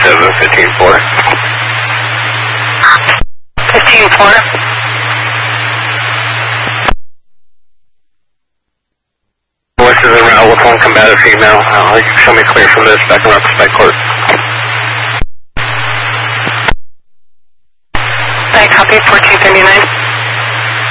15-4. 15-4. West is en route with one combative female. Show me clear from this, back around to Spike Court. I copy 1439.